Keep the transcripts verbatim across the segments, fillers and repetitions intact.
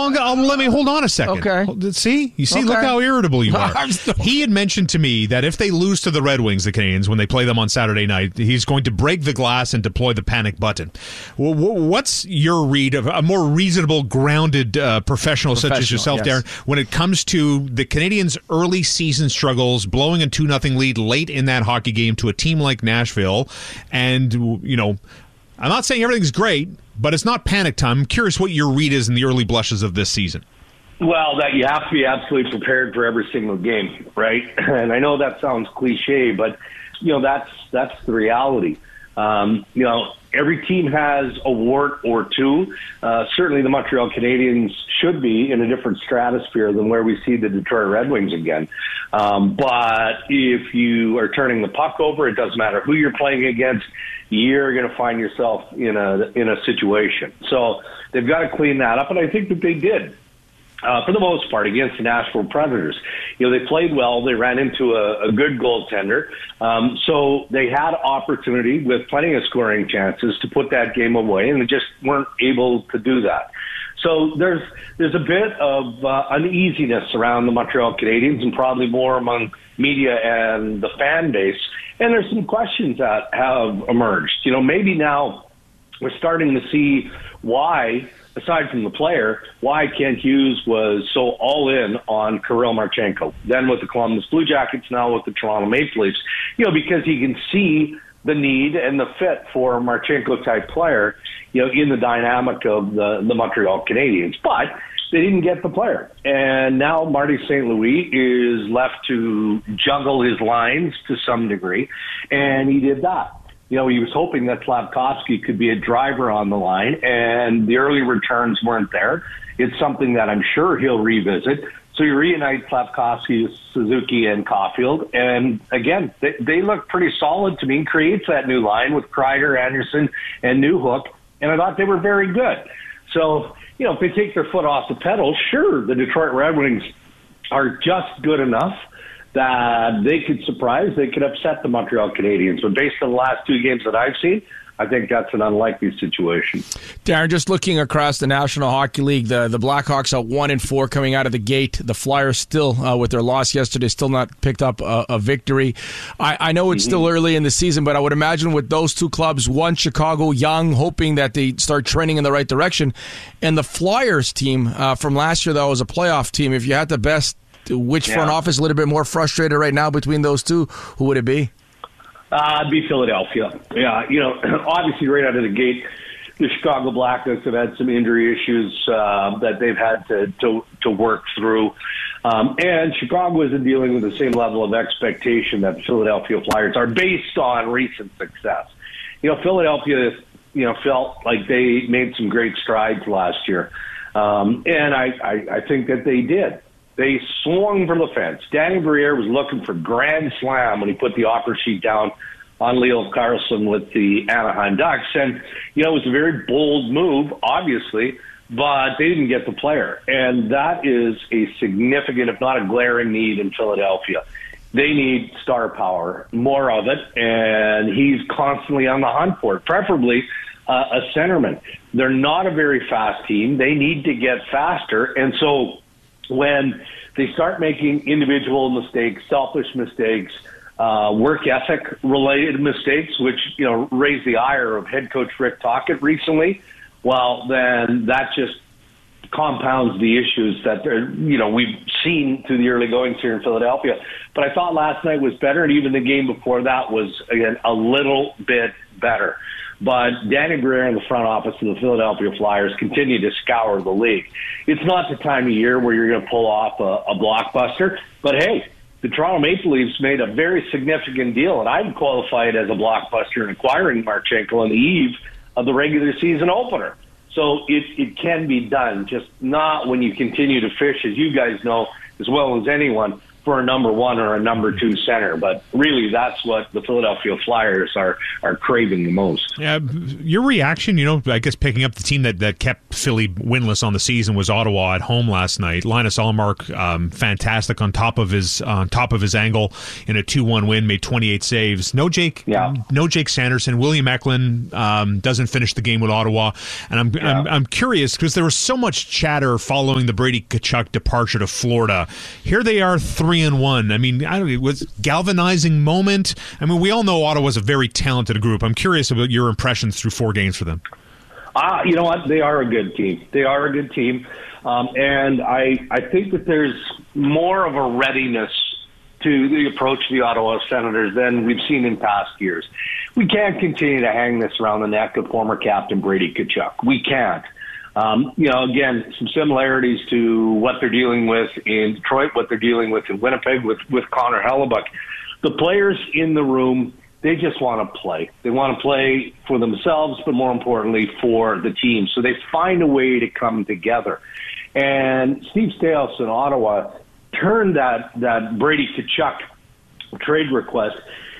well, I'll, let me hold on a second. Okay. See? You see, okay. look how irritable you are. still... He had mentioned to me that if they lose to the Red Wings, the Canadiens, when they play them on Saturday night, he's going to break the glass and deploy the panic button. Well, what's your read of a more reasonable, grounded uh, professional, professional such as yourself, yes. Darren, when it comes to the Canadiens' early season struggles, blowing a two nothing lead late in that hockey game to a team like Nashville, and, you know, I'm not saying everything's great, but it's not panic time. I'm curious what your read is in the early blushes of this season. Well, that you have to be absolutely prepared for every single game, right? And I know that sounds cliche, but you know that's that's the reality. Um, you know, every team has a wart or two. Uh, certainly, the Montreal Canadiens should be in a different stratosphere than where we see the Detroit Red Wings again. Um, but if you are turning the puck over, it doesn't matter who you're playing against. You're going to find yourself in a in a situation. So they've got to clean that up, and I think that they did. Uh, for the most part, against the Nashville Predators. You know, they played well. They ran into a, a good goaltender. Um, so they had opportunity with plenty of scoring chances to put that game away, and they just weren't able to do that. So there's there's a bit of uh, uneasiness around the Montreal Canadiens, and probably more among media and the fan base. And there's some questions that have emerged. You know, maybe now we're starting to see why, aside from the player, why Kent Hughes was so all in on Kirill Marchenko, then with the Columbus Blue Jackets, now with the Toronto Maple Leafs. You know, because he can see the need and the fit for a Marchenko-type player, you know, in the dynamic of the, the Montreal Canadiens. But they didn't get the player. And now Marty Saint Louis is left to juggle his lines to some degree, and he did that. You know, he was hoping that Slafkovsky could be a driver on the line, and the early returns weren't there. It's something that I'm sure he'll revisit. So you reunite Slafkovsky, Suzuki, and Caulfield, and again, they, they look pretty solid to me. Creates that new line with Kreider, Anderson, and Newhook, and I thought they were very good. So, you know, if they take their foot off the pedal, sure, the Detroit Red Wings are just good enough that they could surprise, they could upset the Montreal Canadiens. But based on the last two games that I've seen, I think that's an unlikely situation. Darren, just looking across the National Hockey League, the, the Blackhawks are one and four coming out of the gate. The Flyers still, uh, with their loss yesterday, still not picked up a, a victory. I, I know it's mm-hmm. still early in the season, but I would imagine with those two clubs, one Chicago young, hoping that they start trending in the right direction, and the Flyers team uh, from last year, that was a playoff team. If you had the best, which front yeah. office a little bit more frustrated right now between those two, who would it be? Uh, it'd be Philadelphia. Yeah, you know, obviously right out of the gate, the Chicago Blackhawks have had some injury issues uh, that they've had to, to, to work through. Um, and Chicago isn't dealing with the same level of expectation that the Philadelphia Flyers are based on recent success. You know, Philadelphia, you know, felt like they made some great strides last year. Um, and I, I, I think that they did. They swung for the fence. Danny Briere was looking for grand slam when he put the offer sheet down on Leo Carlson with the Anaheim Ducks. And, you know, it was a very bold move, obviously, but they didn't get the player. And that is a significant, if not a glaring need in Philadelphia. They need star power, more of it, and he's constantly on the hunt for it, preferably uh, a centerman. They're not a very fast team. They need to get faster, and so when they start making individual mistakes, selfish mistakes, uh, work ethic related mistakes, which, you know, raised the ire of head coach Rick Tocchet recently, well, then that just compounds the issues that they're, you know, we've seen through the early goings here in Philadelphia. But I thought last night was better, and even the game before that was, again, a little bit better. But Danny Briere and the front office of the Philadelphia Flyers continue to scour the league. It's not the time of year where you're going to pull off a, a blockbuster, but hey, the Toronto Maple Leafs made a very significant deal, and I'd qualify it as a blockbuster in acquiring Marchenko on the eve of the regular season opener. So it, it can be done, just not when you continue to fish, as you guys know as well as anyone, for a number one or a number two center. But really, that's what the Philadelphia Flyers are are craving the most. Yeah, your reaction, you know, I guess picking up the team that, that kept Philly winless on the season was Ottawa at home last night. Linus Ullmark, um, fantastic on top of his uh, on top of his angle in a two one win, made twenty-eight saves. No Jake, yeah. no Jake Sanderson. William Eklund um, doesn't finish the game with Ottawa, and I'm yeah. I'm, I'm curious because there was so much chatter following the Brady Tkachuk departure to Florida. Here they are, three and one. I mean, I don't know, it was galvanizing moment. I mean, we all know Ottawa's a very talented group. I'm curious about your impressions through four games for them. Ah, uh, you know what? They are a good team. They are a good team, um, and I I think that there's more of a readiness to the approach of the Ottawa Senators than we've seen in past years. We can't continue to hang this around the neck of former captain Brady Tkachuk. We can't. Um, you know, again, some similarities to what they're dealing with in Detroit, what they're dealing with in Winnipeg with, with Connor Hellebuyck. The players in the room, they just want to play. They want to play for themselves, but more importantly, for the team. So they find a way to come together. And Steve Staios in Ottawa turned that, that Brady Tkachuk trade request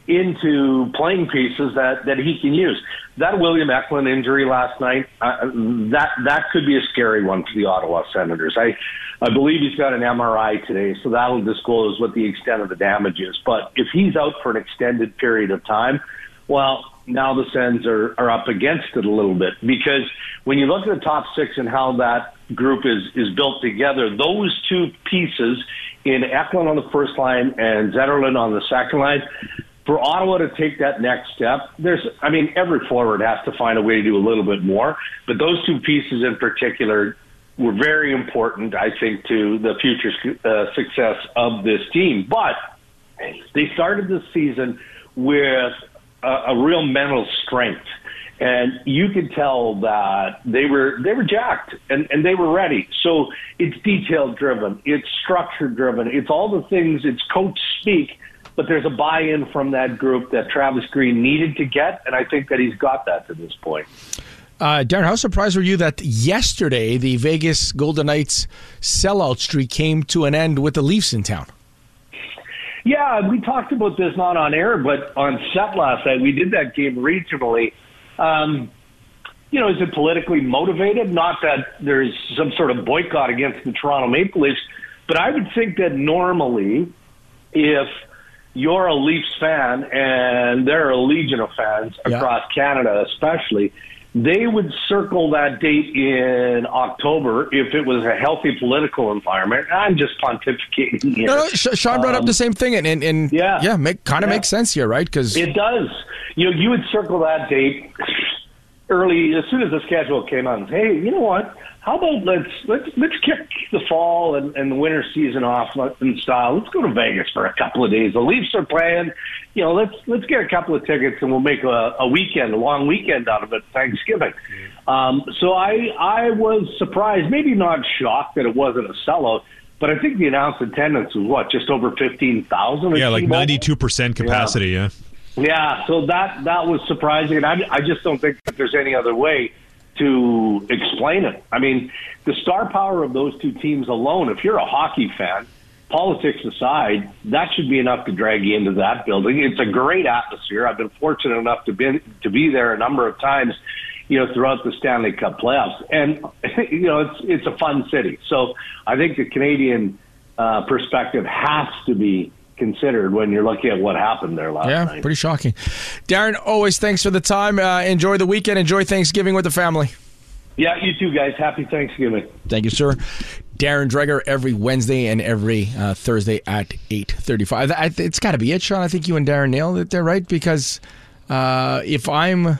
into playing pieces that, that he can use. That William Eklund injury last night, uh, that that could be a scary one for the Ottawa Senators. I, I believe he's got an M R I today, so that'll disclose what the extent of the damage is. But if he's out for an extended period of time, well, now the Sens are, are up against it a little bit. Because when you look at the top six and how that group is, is built together, those two pieces in Eklund on the first line and Zetterlund on the second line, for Ottawa to take that next step, there's, I mean, every forward has to find a way to do a little bit more. But those two pieces in particular were very important, I think, to the future uh, success of this team. But they started the season with a, a real mental strength. And you could tell that they were they were jacked and, and they were ready. So it's detail driven, it's structure driven, it's all the things, it's coach speak. But there's a buy-in from that group that Travis Green needed to get, and I think that he's got that to this point. Uh, Darren, how surprised were you that yesterday the Vegas Golden Knights sellout streak came to an end with the Leafs in town? Yeah, we talked about this not on air, but on set last night. We did that game regionally. Um, you know, is it politically motivated? Not that there's some sort of boycott against the Toronto Maple Leafs, but I would think that normally if you're a Leafs fan, and there are a legion of fans across yeah. Canada especially, they would circle that date in October if it was a healthy political environment. I'm just pontificating here. No, no, Sean brought um, up the same thing, and, and, and yeah, yeah make, kind of yeah. makes sense here, right? Because it does. You know, you would circle that date early, as soon as the schedule came out, and say, hey, you know what? How about let's let's let's kick the fall and, and the winter season off in style. Let's go to Vegas for a couple of days. The Leafs are playing. You know, let's let's get a couple of tickets and we'll make a, a weekend, a long weekend out of it, Thanksgiving. Um, so I I was surprised, maybe not shocked that it wasn't a sellout, but I think the announced attendance was what, just over fifteen thousand. Yeah, like ninety-two percent capacity. Yeah. yeah, yeah. So that that was surprising, and I I just don't think that there's any other way to explain it. I mean, the star power of those two teams alone, if you're a hockey fan, politics aside, that should be enough to drag you into that building. It's a great atmosphere. I've been fortunate enough to be, to be there a number of times, you know, throughout the Stanley Cup playoffs. And, you know, it's it's a fun city. So I think the Canadian uh, perspective has to be considered when you're looking at what happened there last yeah, night. Yeah, pretty shocking. Darren, always thanks for the time. Uh, enjoy the weekend. Enjoy Thanksgiving with the family. Yeah, you too, guys. Happy Thanksgiving. Thank you, sir. Darren Dreger every Wednesday and every uh, Thursday at eight thirty-five. I, it's got to be it, Sean. I think you and Darren nailed it there, right? Because uh, if I'm...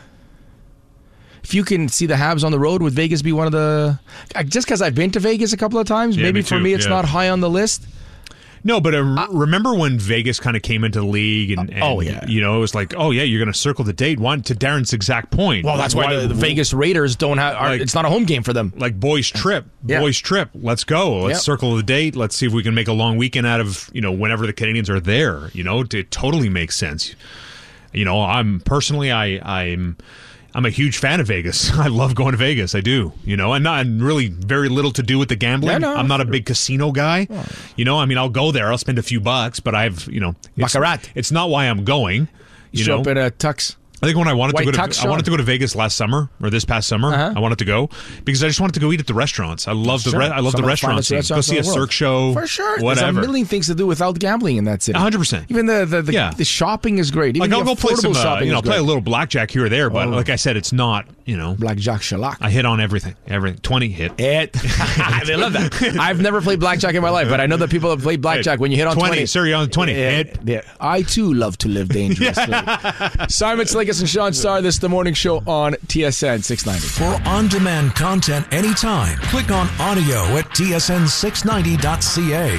If you can see the Habs on the road, would Vegas be one of the... Just because I've been to Vegas a couple of times, yeah, maybe me for me it's yeah. not high on the list. No, but uh, remember when Vegas kind of came into the league and, and oh, yeah. you know, it was like, oh, yeah, you're going to circle the date. One, to Darren's exact point. Well, that's why, why the, the Vegas Raiders don't have, are, like, it's not a home game for them. Like, boys trip, yeah. boys trip. Let's go. Let's yep. circle the date. Let's see if we can make a long weekend out of, you know, whenever the Canadians are there. You know, it totally makes sense. You know, I'm personally, I, I'm, I'm a huge fan of Vegas. I love going to Vegas. I do. You know, and not and really very little to do with the gambling. Yeah, no, I'm not a big casino guy. Oh. You know, I mean, I'll go there. I'll spend a few bucks, but I've, you know, it's, Baccarat. It's not why I'm going. You, you show know? up in a tux. I think when I wanted White to go tux, to I wanted to go to Vegas last summer or this past summer, uh-huh. I wanted to go because I just wanted to go eat at the restaurants. I love the sure. re- I love Some the restaurant scene. Go see a Cirque show for sure. Whatever. There's a million things to do without gambling in that city. one hundred percent. Even the the, the, yeah. the shopping is great. Even like I'll the go play some, uh, you know, is play great. a little blackjack here or there, but oh. like I said, it's not, you know, blackjack shellac. I hit on everything, everything. twenty hit. It. They love that. I've never played blackjack in my life, but I know that people have played blackjack. When you hit on twenty, twenty, sir, you're on twenty. Yeah, hit. Yeah. I too love to live dangerously. Yeah. Simon Slickis and Sean Starr. This is the morning show on T S N six ninety. For on-demand content anytime, click on audio at T S N six ninety dot C A.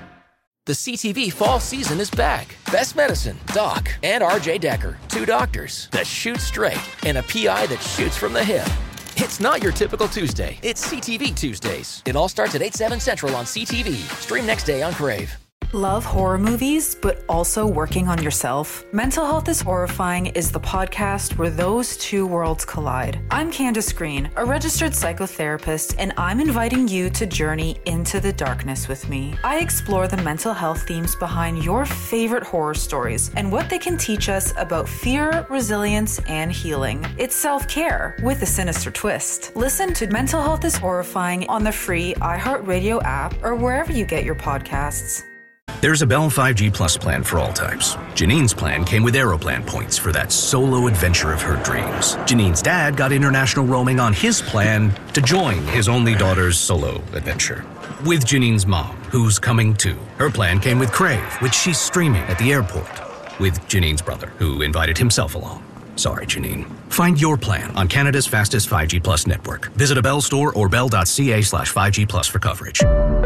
The C T V fall season is back. Best Medicine, Doc, and R J Decker, two doctors that shoot straight and a P I that shoots from the hip. It's not your typical Tuesday. It's C T V Tuesdays. It all starts at eight, seven Central on C T V. Stream next day on Crave. Love horror movies, but also working on yourself? Mental Health is Horrifying is the podcast where those two worlds collide. I'm Candace Green, a registered psychotherapist, and I'm inviting you to journey into the darkness with me. I explore the mental health themes behind your favorite horror stories and what they can teach us about fear, resilience, and healing. It's self-care with a sinister twist. Listen to Mental Health is Horrifying on the free iHeartRadio app or wherever you get your podcasts. There's a Bell five G Plus plan for all types. Janine's plan came with Aeroplan points for that solo adventure of her dreams. Janine's dad got international roaming on his plan to join his only daughter's solo adventure. With Janine's mom, who's coming too. Her plan came with Crave, which she's streaming at the airport. With Janine's brother, who invited himself along. Sorry, Janine. Find your plan on Canada's fastest five G Plus network. Visit a Bell store or bell.ca slash 5G Plus for coverage.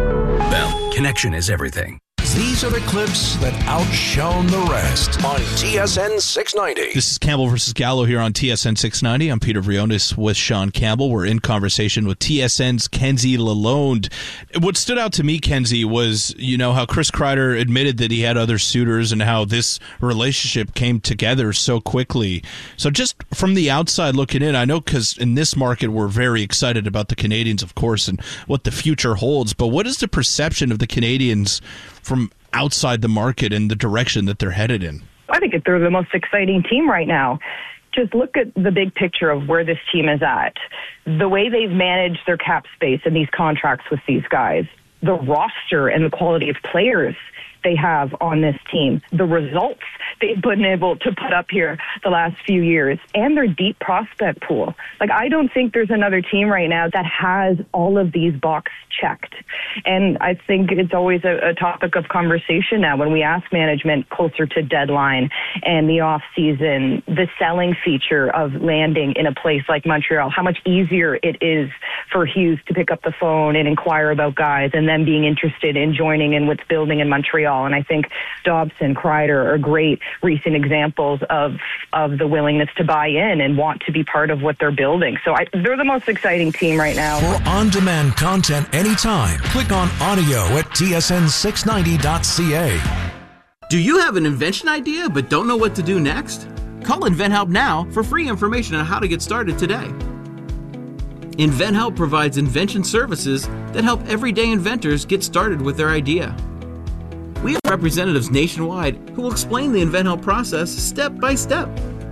Bell, connection is everything. These are the clips that outshone the rest on T S N six ninety. This is Campbell versus Gallo here on T S N six ninety. I'm Peter Vrionis with Sean Campbell. We're in conversation with T S N's Kenzie Lalonde. What stood out to me, Kenzie, was, you know, how Chris Kreider admitted that he had other suitors and how this relationship came together so quickly. So just from the outside looking in, I know because in this market we're very excited about the Canadians, of course, and what the future holds. But what is the perception of the Canadians from outside the market and the direction that they're headed in? I think they're the most exciting team right now. Just look at the big picture of where this team is at. The way they've managed their cap space and these contracts with these guys, the roster and the quality of players they have on this team, the results they've been able to put up here the last few years, and their deep prospect pool. Like, I don't think there's another team right now that has all of these boxes checked. And I think it's always a, a topic of conversation now when we ask management closer to deadline and the off season, the selling feature of landing in a place like Montreal, how much easier it is for Hughes to pick up the phone and inquire about guys and then being interested in joining in what's building in Montreal. And I think Dobson, Kreider are great recent examples of of the willingness to buy in and want to be part of what they're building. So I, they're the most exciting team right now. For on-demand content anytime, click on audio at T S N six ninety dot C A. Do you have an invention idea but don't know what to do next? Call InventHelp now for free information on how to get started today. InventHelp provides invention services that help everyday inventors get started with their idea. We have representatives nationwide who will explain the InventHelp process step by step.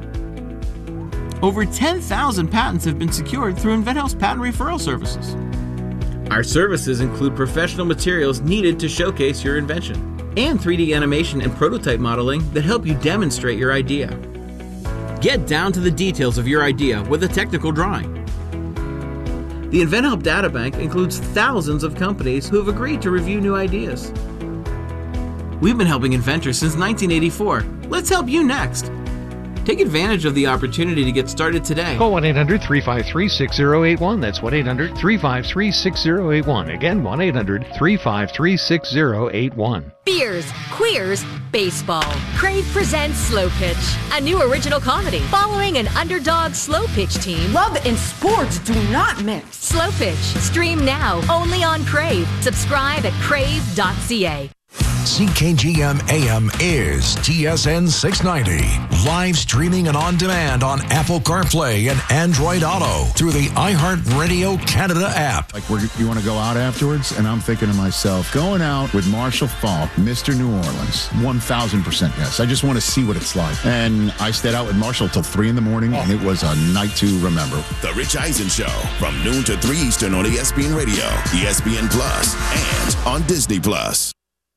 Over ten thousand patents have been secured through InventHelp's patent referral services. Our services include professional materials needed to showcase your invention and three D animation and prototype modeling that help you demonstrate your idea. Get down to the details of your idea with a technical drawing. The InventHelp Databank includes thousands of companies who have agreed to review new ideas. We've been helping inventors since nineteen eighty-four. Let's help you next. Take advantage of the opportunity to get started today. Call one eight hundred three five three six zero eight one. That's one eight hundred three five three six zero eight one. Again, one eight hundred three five three six zero eight one. Beers, queers, baseball. Crave presents Slow Pitch, a new original comedy following an underdog slow pitch team. Love and sports do not mix. Slow Pitch, stream now only on Crave. Subscribe at crave dot c a. C K G M A M is T S N six ninety. Live streaming and on demand on Apple CarPlay and Android Auto through the iHeartRadio Canada app. Like, we're, you want to go out afterwards? And I'm thinking to myself, going out with Marshall Faulk, Mister New Orleans, one thousand percent yes. I just want to see what it's like. And I stayed out with Marshall till three in the morning, and it was a night to remember. The Rich Eisen Show from noon to three Eastern on E S P N Radio, E S P N Plus, and on Disney Plus.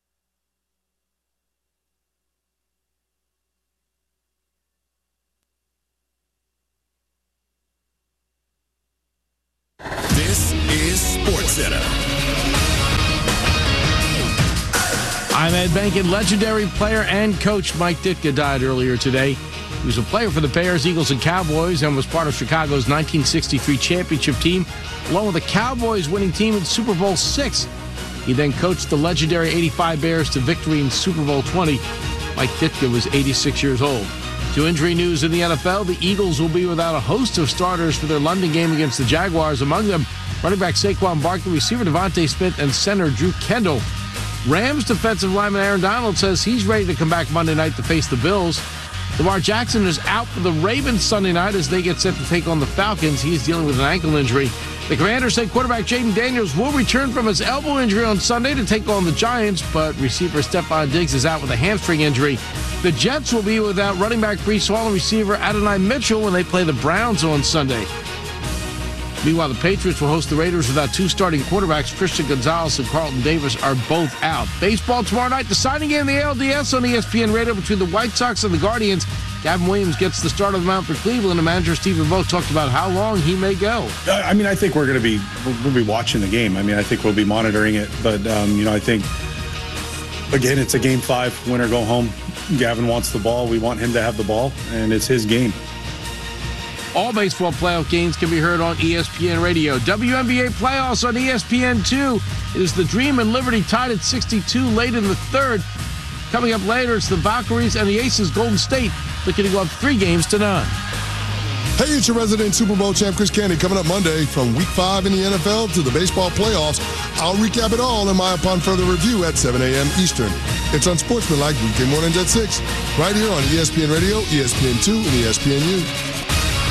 This is SportsCenter. I'm Ed Bankin. Legendary player and coach Mike Ditka died earlier today. He was a player for the Bears, Eagles, and Cowboys and was part of Chicago's nineteen sixty-three championship team, along with the Cowboys winning team in Super Bowl six. He then coached the legendary eighty-five Bears to victory in Super Bowl twenty. Mike Ditka was eighty-six years old. To injury news in the N F L, the Eagles will be without a host of starters for their London game against the Jaguars. Among them, running back Saquon Barkley, receiver Devontae Smith, and center Drew Kendall. Rams defensive lineman Aaron Donald says he's ready to come back Monday night to face the Bills. Lamar Jackson is out for the Ravens Sunday night as they get set to take on the Falcons. He's dealing with an ankle injury. The Commanders say quarterback Jaden Daniels will return from his elbow injury on Sunday to take on the Giants, but receiver Stephon Diggs is out with a hamstring injury. The Jets will be without running back Breece Hall and receiver Adonai Mitchell when they play the Browns on Sunday. Meanwhile, the Patriots will host the Raiders without two starting quarterbacks. Christian Gonzalez and Carlton Davis are both out. Baseball tomorrow night, the signing game of the A L D S on E S P N Radio between the White Sox and the Guardians. Gavin Williams gets the start of the mound for Cleveland, and manager Stephen Vogt talked about how long he may go. I mean, I think we're going to be we'll be watching the game. I mean, I think we'll be monitoring it. But, um, you know, I think, again, it's a game five, win or go home. Gavin wants the ball. We want him to have the ball, and it's his game. All baseball playoff games can be heard on E S P N Radio. W N B A playoffs on E S P N two. It is the Dream and Liberty tied at sixty-two late in the third. Coming up later, it's the Valkyries and the Aces Golden State looking to go up three games to none. Hey, it's your resident Super Bowl champ, Chris Candy, coming up Monday from Week five in the N F L to the baseball playoffs. I'll recap it all in my Upon Further Review at seven a.m. Eastern. It's on Sportsmanlike weekday mornings at six, right here on E S P N Radio, E S P N two, and E S P N U.